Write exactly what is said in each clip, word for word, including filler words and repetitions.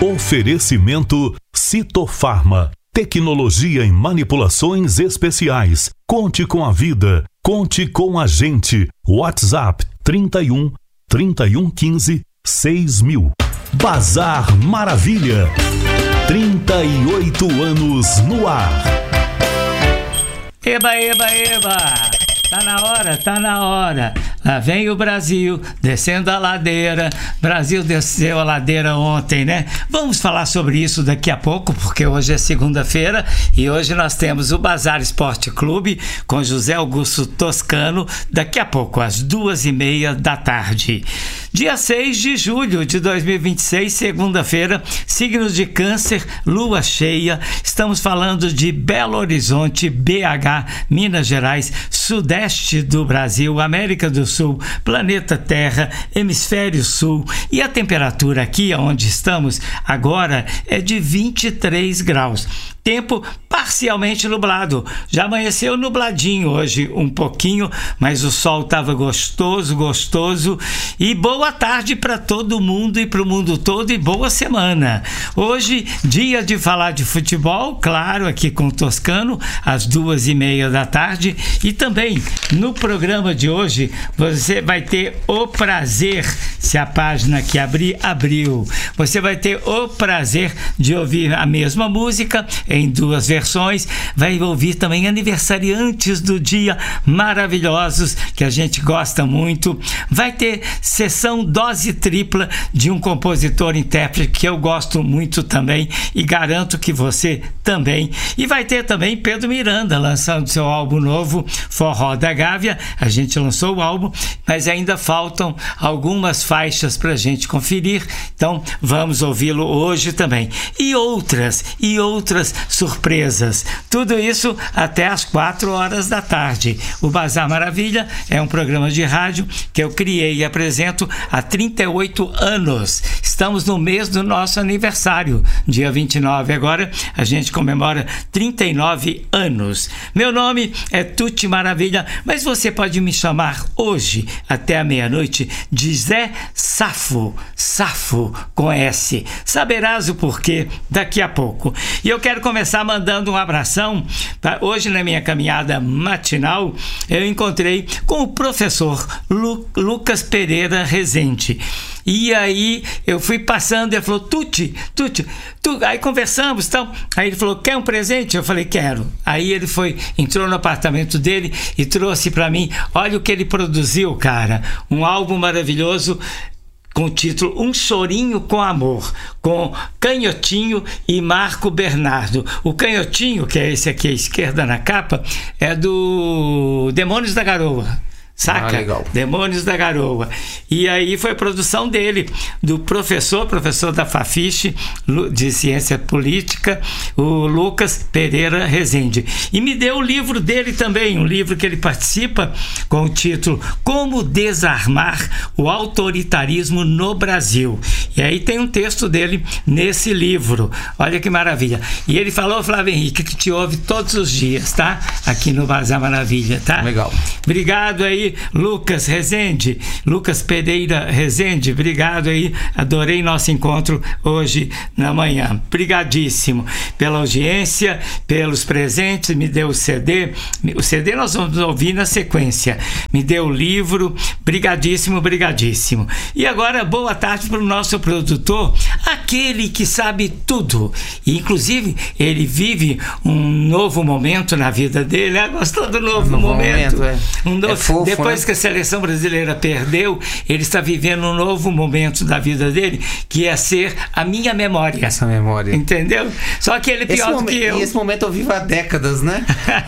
Oferecimento Citofarma. Tecnologia em manipulações especiais. Conte com a vida. Conte com a gente. WhatsApp trinta e um, trinta e um quinze, seis mil. Bazar Maravilha. trinta e oito anos no ar. Eba, eba, eba. Tá na hora, tá na hora. Lá vem o Brasil, descendo a ladeira. Brasil desceu a ladeira ontem, né? Vamos falar sobre isso daqui a pouco, porque hoje é segunda-feira e hoje nós temos o Bazar Esporte Clube com José Augusto Toscano, daqui a pouco, às duas e meia da tarde. Dia seis de julho de dois mil e vinte e seis, segunda-feira, signos de Câncer, lua cheia. Estamos falando de Belo Horizonte, B H, Minas Gerais, sudeste do Brasil, América do Sul, planeta Terra, hemisfério sul. E a temperatura aqui onde estamos agora é de vinte e três graus. Tempo parcialmente nublado. Já amanheceu nubladinho hoje um pouquinho, mas o sol estava gostoso, gostoso. E boa tarde para todo mundo e para o mundo todo e boa semana. Hoje, dia de falar de futebol, claro, aqui com o Toscano, às duas e meia da tarde. E também, no programa de hoje, você vai ter o prazer, se a página que abrir, abriu, você vai ter o prazer de ouvir a mesma música em duas versões. Vai ouvir também aniversariantes do dia maravilhosos que a gente gosta muito. Vai ter sessão dose tripla de um compositor intérprete que eu gosto muito também e garanto que você também. E vai ter também Pedro Miranda lançando seu álbum novo, Forró da Gávea. A gente lançou o álbum, mas ainda faltam algumas faixas para a gente conferir, então vamos ouvi-lo hoje também. E outras, e outras surpresas. Tudo isso até às quatro horas da tarde. O Bazar Maravilha é um programa de rádio que eu criei e apresento há trinta e oito anos. Estamos no mês do nosso aniversário, dia vinte e nove. Agora a gente comemora trinta e nove anos. Meu nome é Tuti Maravilha, mas você pode me chamar hoje até a meia-noite de Zé Safo, Safo com S. Saberás o porquê daqui a pouco. E eu quero começar mandando um abração. Tá? Hoje, na minha caminhada matinal, eu encontrei com o professor Lu, Lucas Pereira Rezende. E aí eu fui passando e ele falou: Tuti, Tuti, tu... aí conversamos, então. Aí ele falou: quer um presente? Eu falei: quero. Aí ele foi, entrou no apartamento dele e trouxe para mim. Olha o que ele produziu, cara. Um álbum maravilhoso com o título Um Chorinho com Amor, com Canhotinho e Marco Bernardo. O Canhotinho, que é esse aqui à esquerda na capa, é do Demônios da Garoa. Saca? Ah, legal. Demônios da Garoa. E aí foi a produção dele, do professor, professor da Fafiche, de Ciência Política, o Lucas Pereira Rezende. E me deu o livro dele também, um livro que ele participa com o título Como Desarmar o Autoritarismo no Brasil. E aí tem um texto dele nesse livro. Olha que maravilha. E ele falou, Flávio Henrique, que te ouve todos os dias, tá? Aqui no Bazar Maravilha, tá? Legal. Obrigado aí, Lucas Rezende, Lucas Pereira Rezende, obrigado aí, adorei nosso encontro hoje na manhã, brigadíssimo pela audiência, pelos presentes, me deu o C D, o C D nós vamos ouvir na sequência, me deu o livro, brigadíssimo, brigadíssimo. E agora, boa tarde para o nosso produtor, aquele que sabe tudo, e inclusive ele vive um novo momento na vida dele. Ah, gostou do novo, novo momento? momento é. Um novo, é fofo, depois né? que a seleção brasileira perdeu, ele está vivendo um novo momento da vida dele, que é ser a minha memória. Essa memória. Entendeu? Só que ele é pior do que eu. E esse momento eu vivo há décadas, né?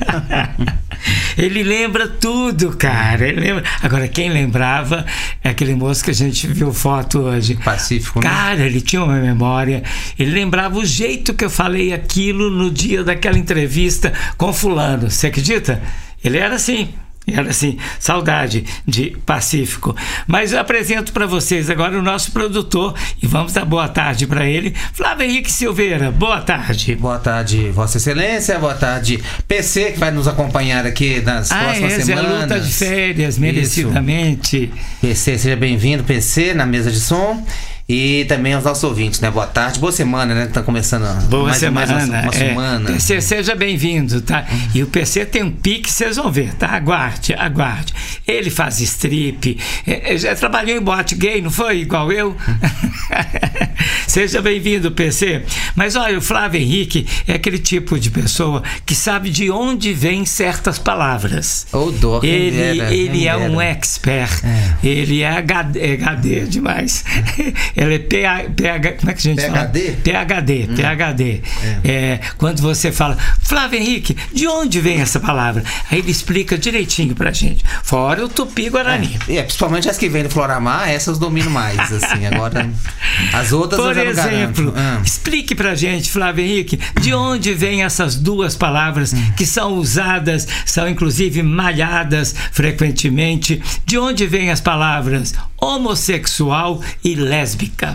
Ele lembra tudo, cara. Ele lembra. Agora, quem lembrava é aquele moço que a gente viu foto hoje. Pacífico, né? Cara, ele tinha uma memória. Ele lembrava o jeito que eu falei aquilo no dia daquela entrevista com fulano. Você acredita? Ele era assim. Era assim, saudade de Pacífico. Mas eu apresento para vocês agora o nosso produtor e vamos dar boa tarde para ele. Flávio Henrique Silveira, boa tarde. Boa tarde, Vossa Excelência, boa tarde, P C, que vai nos acompanhar aqui nas ah, próximas é, semanas. Ah, luta de férias, merecidamente. Isso. P C, seja bem-vindo, P C, na mesa de som. E também aos nossos ouvintes, né? Boa tarde, boa semana, né? Tá começando boa mais, semana, mais uma, uma é. semana. P C, seja bem-vindo, tá? E o P C tem um pique, vocês vão ver, tá? Aguarde, aguarde. Ele faz strip, já trabalhou em boate gay, não foi? Igual eu? Seja bem-vindo, P C. Mas olha, o Flávio Henrique é aquele tipo de pessoa que sabe de onde vêm certas palavras. Oh, dó, ele dera, ele é dera. um expert, é. ele é H D, é H D demais. Ele é P H, como é que a gente P H D? fala? P H D, hum. P H D. É. É, quando você fala, Flávio Henrique, de onde vem essa palavra? Aí ele explica direitinho pra gente. Fora o Tupi-Guarani. É, é, principalmente as que vêm do Floramar, essas domino mais, assim. Agora, as outras Por eu já não exemplo, garanto. Ah. explique pra gente, Flávio Henrique, de onde vêm essas duas palavras hum. que são usadas, são inclusive malhadas frequentemente. De onde vêm as palavras homossexual e lésbica?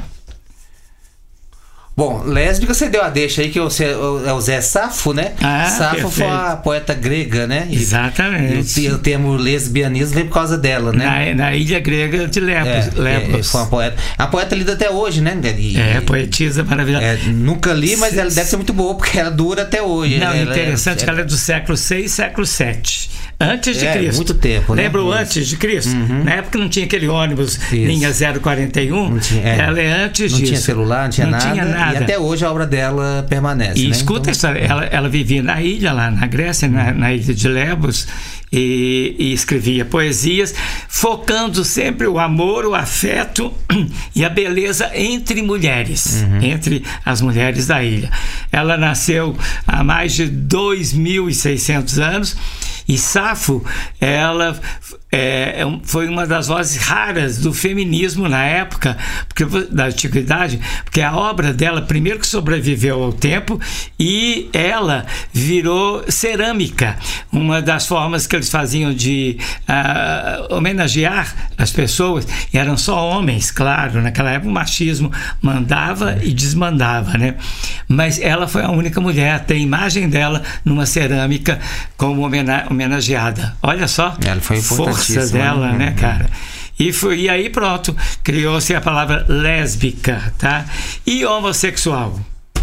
Bom, lésbica você deu a deixa aí, que é o Zé Safo, né? Ah, Safo perfeito. foi a poeta grega, né? E, exatamente. E o, o termo lesbianismo vem por causa dela, né? Na, na ilha grega de Lepros. É, Lepros. É, foi uma poeta. A poeta lida até hoje, né? E, é, poetisa maravilhosa. É, nunca li, mas ela deve ser muito boa, porque ela dura até hoje. Não, ela, interessante é, que ela é do século seis, século sete. Antes de é, Cristo. Muito tempo, né? Lembra o Isso. antes de Cristo? Uhum. Na época não tinha aquele ônibus Isso. linha zero quarenta e um. Não tinha, é. Ela é antes não disso. Não tinha celular, não tinha, não nada, tinha nada. E até hoje a obra dela permanece. E né? escuta então... a história. Ela, ela vivia na ilha, lá na Grécia, na, na ilha de Lesbos. E, e escrevia poesias, focando sempre o amor, o afeto e a beleza entre mulheres, uhum. entre as mulheres da ilha. Ela nasceu há mais de dois mil e seiscentos anos e Safo, ela é, foi uma das vozes raras do feminismo na época, porque, da antiguidade, porque a obra dela, primeiro que sobreviveu ao tempo, e ela virou cerâmica, uma das formas que eles faziam de uh, homenagear as pessoas. E eram só homens, claro, naquela época o machismo mandava e desmandava, né? Mas ela foi a única mulher, tem imagem dela numa cerâmica como homena- homenageada. Olha só, ela foi força dela, né, né cara? E, foi, e aí pronto, criou-se a palavra lésbica, tá? E homossexual.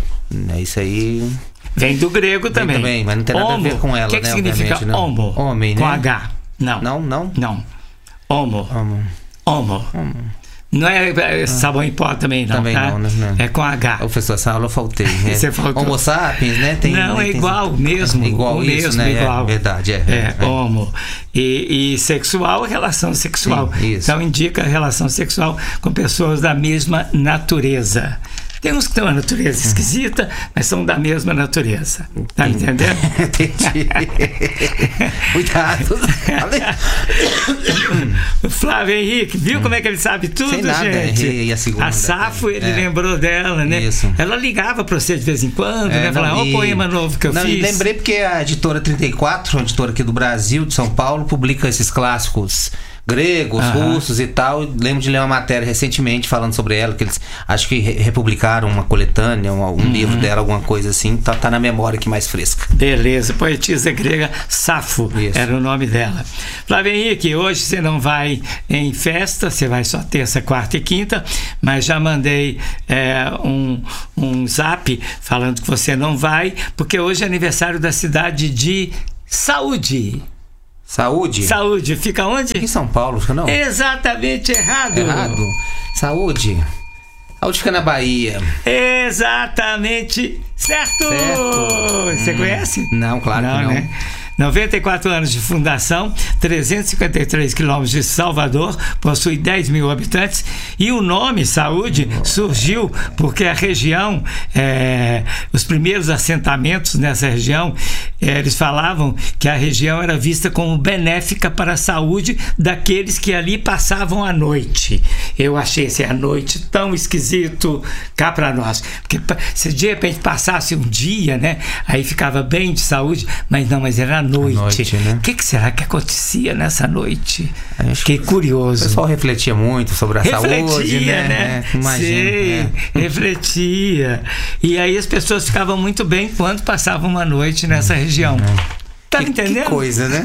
É isso aí. Vem do grego também. Vem também, mas não tem nada homo. a ver com ela, que é que né? significa não. homo? Homem, com né? H. Não. Não, não? Não. Homo. Homo. Homo. Homo. Não é, é sabão em pó também, não. Também tá? não, né? É com H. Professor, essa aula eu faltei. Né? Você faltou. Homo sapiens, né? Tem, não, né? é Tem... igual mesmo. É igual o isso, mesmo, né? igual. É verdade, é. É, é. homo. E, e sexual, relação sexual. Sim, isso. Então indica relação sexual com pessoas da mesma natureza. Tem uns que têm uma natureza esquisita, mas são da mesma natureza. Tá me entendendo? Entendi. Cuidado. O Flávio Henrique, viu como é que ele sabe tudo, Sem nada, gente? E a segunda. A Safo, ele é. lembrou dela, né? Isso. Ela ligava pra você de vez em quando, É, né? Falava, ó, o poema novo que eu não, fiz. Lembrei porque a editora trinta e quatro, uma editora aqui do Brasil, de São Paulo, publica esses clássicos gregos, Aham. russos e tal. Lembro de ler uma matéria recentemente falando sobre ela, que eles acho que re- republicaram uma coletânea, um, um uhum. livro dela, alguma coisa assim. Tá, tá na memória aqui mais fresca. Beleza, poetisa grega Safo, Isso. era o nome dela. Flávio Henrique, hoje você não vai em festa, você vai só terça, quarta e quinta, mas já mandei é, um, um zap falando que você não vai, porque hoje é aniversário da cidade de Saúde. Saúde? Saúde, fica onde? Em São Paulo, fica não? Exatamente errado. Errado. Saúde. Saúde fica na Bahia. Exatamente certo. Certo. Você hum. conhece? Não, claro não, que não. Né? noventa e quatro anos de fundação, trezentos e cinquenta e três quilômetros de Salvador, possui dez mil habitantes e o nome Saúde surgiu porque a região, é, os primeiros assentamentos nessa região, é, eles falavam que a região era vista como benéfica para a saúde daqueles que ali passavam a noite. Eu achei esse a noite tão esquisito cá para nós, porque se de repente passasse um dia, né, aí ficava bem de saúde, mas não, mas era a noite. noite, né? O que, que será que acontecia nessa noite? Acho Fiquei curioso. O pessoal refletia muito sobre a refletia, saúde, né? né? É, imagina. Sei, é. refletia. E aí as pessoas ficavam muito bem quando passavam uma noite nessa região. Tá que, entendendo? Que coisa, né?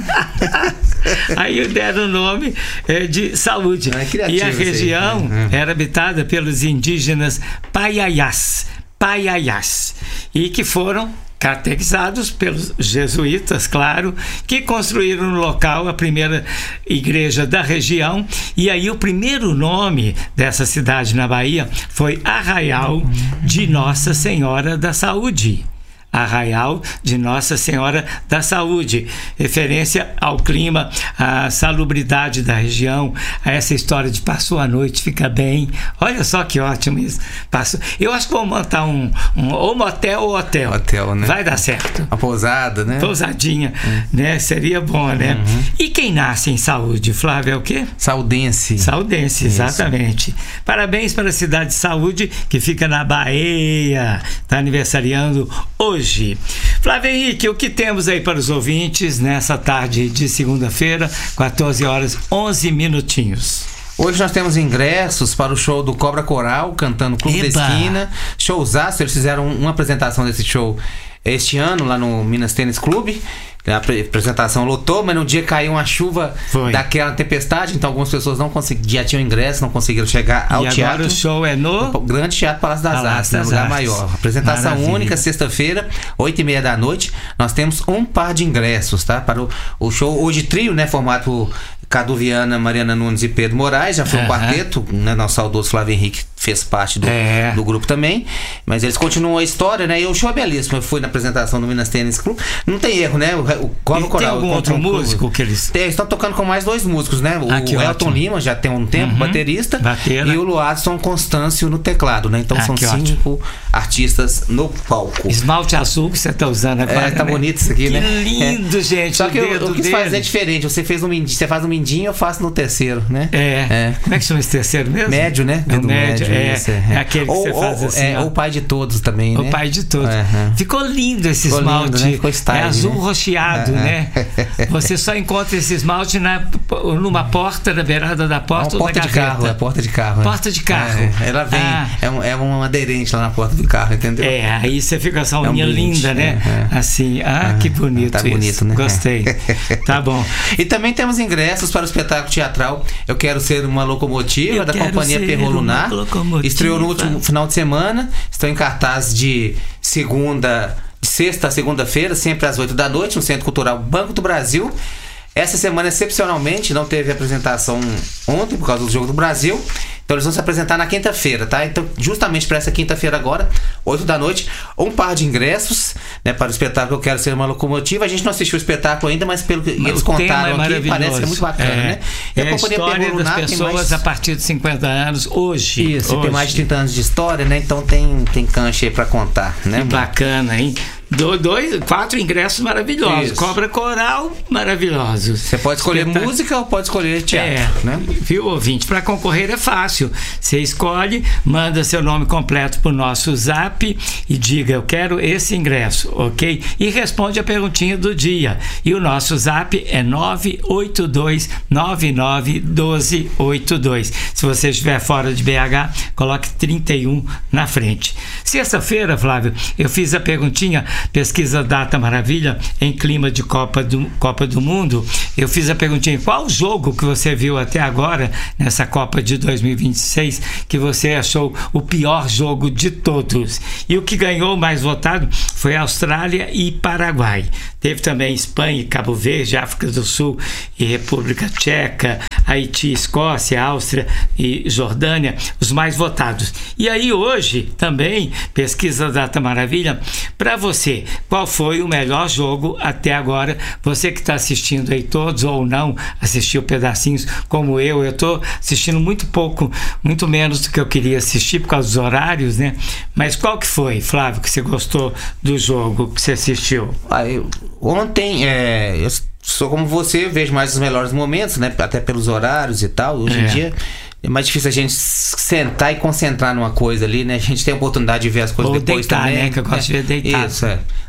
Aí deram o nome é, de Saúde. É e a região uhum. era habitada pelos indígenas Paiaiás, Paiaiás, e que foram catequizados pelos jesuítas, claro, que construíram no local a primeira igreja da região. E aí o primeiro nome dessa cidade na Bahia foi Arraial de Nossa Senhora da Saúde. Arraial de Nossa Senhora da Saúde, referência ao clima, à salubridade da região, a essa história de passou a noite, fica bem. Olha só que ótimo isso. Passou. Eu acho que vou montar um, um ou motel ou hotel. Hotel, né? Vai dar certo. A pousada, né? Pousadinha, hum. né? Seria bom, né? Uhum. E quem nasce em Saúde, Flávio, é o quê? Saudense. Saudense, isso. Exatamente. Parabéns para a cidade de Saúde, que fica na Bahia. Está aniversariando hoje. Flávio Henrique, o que temos aí para os ouvintes nessa tarde de segunda-feira, quatorze horas, onze minutinhos? Hoje nós temos ingressos para o show do Cobra Coral, cantando Clube Eba. da Esquina. Showzaço, eles fizeram uma apresentação desse show este ano, lá no Minas Tênis Clube. A apresentação lotou, mas no dia caiu uma chuva Foi. daquela tempestade, então algumas pessoas não conseguiram, já tinham ingresso, não conseguiram chegar ao e teatro. agora o show é no... no Grande Teatro Palácio das Palácio Artes, no das lugar Artes. maior. Apresentação Maravilha. única, sexta-feira, oito e meia da noite. Nós temos um par de ingressos, tá? Para o, o show hoje trio, né? Formado por Cadu Viana, Mariana Nunes e Pedro Moraes. Já foi Uhum. um quarteto, né? Nosso saudoso Flávio Henrique fez parte do, É. do grupo também. Mas eles continuam a história, né? E o show é belíssimo. Eu fui na apresentação do Minas Tênis Clube. Não tem erro, né? O, o Cobra E Coral. tem algum outro músico que eles... Tem, eles estão tocando com mais dois músicos, né? O, Ah, que o Elton ótimo. Lima já tem um tempo, Uhum. baterista. Batera. E o Luadson Constâncio no teclado, né? Então Ah, são que cinco ótimo. artistas no palco. Esmalte azul que você está usando agora. É, tá né? bonito isso aqui, que né? lindo, É. gente. Só que o eu, dedo eu quis dele. fazer diferente. Você fez no mindinho, você faz no mindinho, eu faço no terceiro, né? É. É. Como é que chama esse terceiro mesmo? Médio, né? É o Dedo médio, é. isso, É aquele que ou, você ou, faz assim, é, ó. ou o pai de todos também, né? O pai de todos. Uhum. Ficou lindo esse Ficou esmalte. lindo, né? Ficou style, é azul né? rocheado, Uhum. né? Você só encontra esse esmalte na, numa porta, na beirada da porta É uma ou porta na de gaveta. carro, é porta de carro. Porta de carro. É, ela vem, Ah. é, um, é um aderente lá na porta do carro, entendeu? É, aí você fica com essa É um unha brinde, linda, né? é, é. Assim, ah, Ah, que bonito tá isso. bonito, né? Gostei. Tá bom. E também temos ingressos para o espetáculo teatral Eu Quero Ser Uma Locomotiva, Eu da quero Companhia ser Perro uma Lunar. locomotiva. Estreou no último final de semana. Estão em cartaz de segunda, de sexta a segunda-feira, sempre às oito da noite, no Centro Cultural Banco do Brasil. Essa semana, excepcionalmente, não teve apresentação ontem por causa do Jogo do Brasil. Então eles vão se apresentar na quinta-feira, tá? Então, justamente para essa quinta-feira agora, oito da noite, um par de ingressos, né, para o espetáculo Eu Quero Ser Uma Locomotiva. A gente não assistiu o espetáculo ainda, mas pelo que Mas eles o tema contaram é aqui, maravilhoso. parece ser muito bacana, é, né? E é a história Perro das Lunar tem pessoas mais... a partir de cinquenta anos, hoje. Isso, hoje. tem mais de trinta anos de história, né? Então tem, tem cancha aí para contar, né? Que bacana, hein? Do, dois, quatro ingressos maravilhosos. Isso. Cobra Coral, maravilhosos. Você pode escolher Espetá- música ou pode escolher teatro, É, né? viu, ouvinte? Para concorrer é fácil. Você escolhe, manda seu nome completo pro nosso zap e diga, eu quero esse ingresso, ok? E responde a perguntinha do dia. E o nosso zap é nove oito dois nove nove um dois oito dois. Se você estiver fora de B H, coloque trinta e um na frente. Sexta-feira, Flávio, eu fiz a perguntinha, pesquisa Data Maravilha, em clima de Copa do, Copa do Mundo. Eu fiz a perguntinha, qual jogo que você viu até agora, nessa Copa de dois mil e vinte e seis, que você achou o pior jogo de todos? E o que ganhou mais votado foi Austrália e Paraguai. Teve também Espanha e Cabo Verde, África do Sul e República Tcheca, Haiti, Escócia, Áustria e Jordânia, os mais votados. E aí hoje também, pesquisa Data Maravilha, para você, qual foi o melhor jogo até agora? Você que está assistindo aí todos ou não, assistiu pedacinhos como eu, eu estou assistindo muito pouco, muito menos do que eu queria assistir por causa dos horários, né? Mas qual que foi, Flávio, que você gostou do jogo que você assistiu? Ah, eu, ontem, é, eu sou como você, vejo mais os melhores momentos, né? Até pelos horários e tal. Hoje É. em dia é mais difícil a gente sentar e concentrar numa coisa ali, né? A gente tem a oportunidade de ver as coisas Ou depois deitar, também. né? Que eu gosto de ver deitado. Isso, é.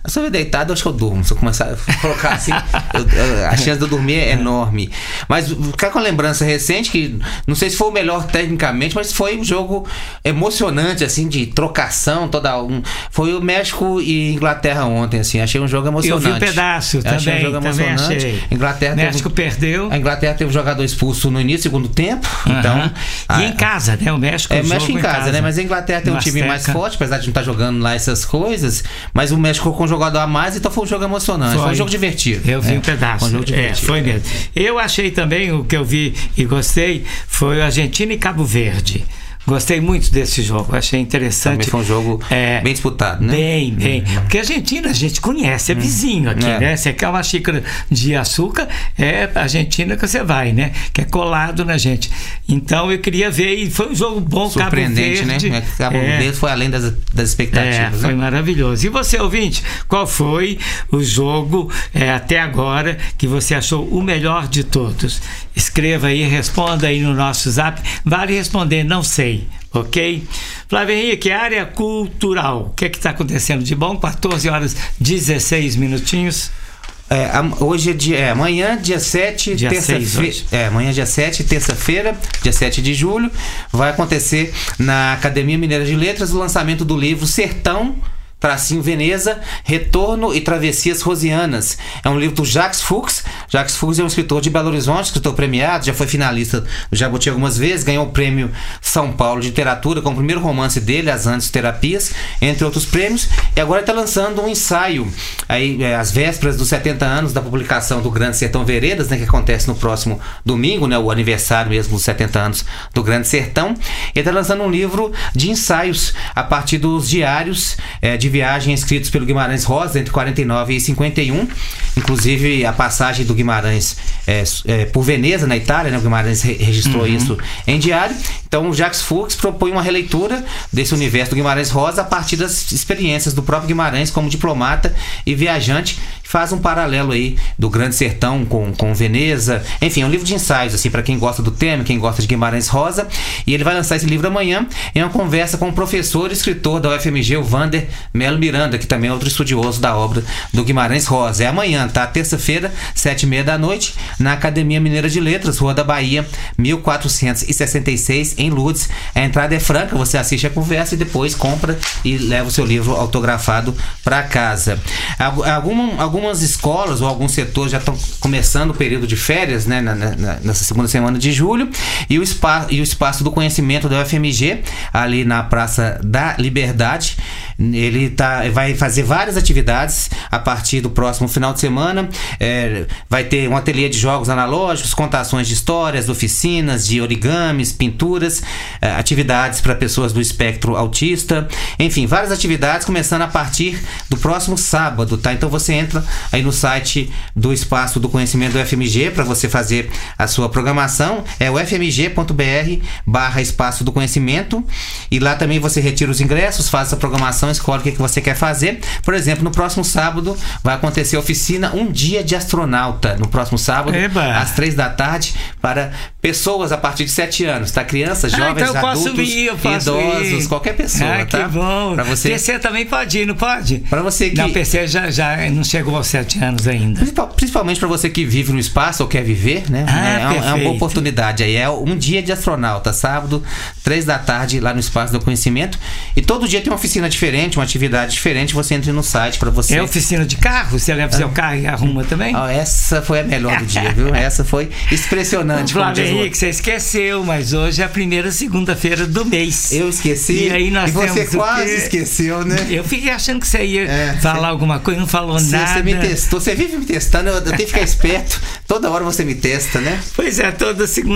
Se eu ver deitado, eu acho que eu durmo. Se eu começar a colocar assim, eu, eu, a chance de eu dormir é enorme. Mas ficar com a lembrança recente, que não sei se foi o melhor tecnicamente, mas foi um jogo emocionante, assim, de trocação, toda um. Foi o México e Inglaterra ontem, assim. Achei um jogo emocionante. Eu vi um pedaço também. Achei um jogo também emocionante. achei. Inglaterra México teve, perdeu. A Inglaterra teve um jogador expulso no início, segundo tempo. Uhum. Então, e a, em casa, né? O México É, o México em casa, casa, né? Mas a Inglaterra tem no um time Azteca. mais forte, apesar de não estar jogando lá essas coisas. Mas o México com um jogador a mais, então foi um jogo emocionante. Foi, foi um jogo divertido. Eu vi é, um pedaço. Foi um jogo divertido. É, foi mesmo. Eu achei também, o que eu vi e gostei, foi Argentina e Cabo Verde. Gostei muito desse jogo, achei interessante. Também foi um jogo é, bem disputado, né? Bem, bem. Uhum. Porque a Argentina a gente conhece, é vizinho aqui, é. né? Você quer uma xícara de açúcar, é a Argentina que você vai, né? Que é colado na gente. Então eu queria ver, e foi um jogo bom, surpreendente, Cabo Verde. né? Cabo é, Verde foi além das, das expectativas. É, foi né? maravilhoso. E você, ouvinte, qual foi o jogo é, até agora que você achou o melhor de todos? Escreva aí, responda aí no nosso zap. Vale responder, não sei. Ok? Flávio Henrique, área cultural. O que é que está acontecendo de bom? quatorze horas e dezesseis minutinhos. É, hoje é dia. É, amanhã, dia sete, dia terça-feira. É, amanhã, dia sete, terça-feira, dia sete de julho, vai acontecer na Academia Mineira de Letras o lançamento do livro Sertão, Tracinho Veneza, Retorno e Travessias Rosianas. É um livro do Jacques Fuchs. Jacques Fuchs é um escritor de Belo Horizonte, escritor premiado, já foi finalista do Jabuti algumas vezes, ganhou o prêmio São Paulo de Literatura com o primeiro romance dele, As Antiterapias, entre outros prêmios, e agora está lançando um ensaio, aí, é, às vésperas dos setenta anos da publicação do Grande Sertão Veredas, né, que acontece no próximo domingo, né, o aniversário mesmo dos setenta anos do Grande Sertão. Ele está lançando um livro de ensaios a partir dos diários é, de viagem escritos pelo Guimarães Rosa entre quarenta e nove e cinquenta e um, inclusive a passagem do Guimarães é, é, por Veneza, na Itália, né? O Guimarães re registrou uhum. isso em diário. Então o Jacques Fuchs propõe uma releitura desse universo do Guimarães Rosa a partir das experiências do próprio Guimarães como diplomata e viajante. Faz um paralelo aí do Grande Sertão com, com Veneza. Enfim, é um livro de ensaios, assim, para quem gosta do tema, quem gosta de Guimarães Rosa. E ele vai lançar esse livro amanhã em uma conversa com o professor e escritor da U F M G, o Vander Melo Miranda, que também é outro estudioso da obra do Guimarães Rosa. É amanhã, tá? Terça-feira, sete e meia da noite, na Academia Mineira de Letras, Rua da Bahia, mil quatrocentos e sessenta e seis, em Lourdes. A entrada é franca, você assiste a conversa e depois compra e leva o seu livro autografado para casa. Algum, algumas escolas ou alguns setores já estão começando o período de férias, né, na, na, nessa segunda semana de julho, e o, espaço, e o Espaço do Conhecimento da U F M G, ali na Praça da Liberdade, ele tá, vai fazer várias atividades a partir do próximo final de semana. É, vai ter um ateliê de jogos analógicos, contações de histórias, oficinas de origamis, pinturas, é, atividades para pessoas do espectro autista, enfim, várias atividades começando a partir do próximo sábado, tá? Então você entra aí no site do Espaço do Conhecimento do U F M G para você fazer a sua programação, é o f m g ponto b r barra Espaço do Conhecimento, e lá também você retira os ingressos, faz a programação, escolhe o que, que você quer fazer. Por exemplo, no próximo sábado vai acontecer a oficina Um Dia de Astronauta, no próximo sábado, Eba. às três da tarde, para pessoas a partir de sete anos, tá? Crianças, jovens, ah, então eu adultos, posso ir, eu posso idosos, ir. qualquer pessoa, ah, tá? Que bom. Pra você... P C também pode ir, não pode? Para você que... Não, P C já, já não chegou aos sete anos ainda. Principalmente para você que vive no espaço ou quer viver, né? Ah, é, é uma boa oportunidade aí. É Um Dia de Astronauta, sábado, três da tarde, lá no Espaço do Conhecimento. E todo dia tem uma oficina diferente, uma atividade diferente. Você entra no site para você. É oficina de carro? Você leva ah. seu carro e arruma também? Oh, essa foi a melhor do dia, viu? Essa foi impressionante. Flávio Henrique, você esqueceu, mas hoje é a primeira segunda-feira do mês. Eu esqueci. E aí nós e você temos quase esqueceu, né? Eu fiquei achando que você ia é, falar cê... alguma coisa, não falou cê, nada. Você me testou, você vive me testando, eu, eu tenho que ficar esperto. Toda hora você me testa, né? Pois é, toda segunda.